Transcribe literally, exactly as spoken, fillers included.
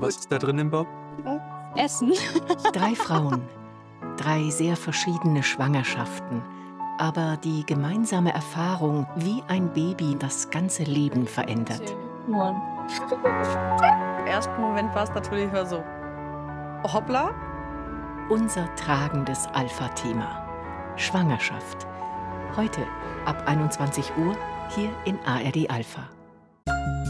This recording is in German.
Was ist da drin im Bauch? Essen. Drei Frauen, drei sehr verschiedene Schwangerschaften, aber die gemeinsame Erfahrung, wie ein Baby das ganze Leben verändert. Im ersten Moment war es natürlich so, hoppla. Unser tragendes Alpha-Thema. Schwangerschaft. Heute ab einundzwanzig Uhr hier in A R D Alpha.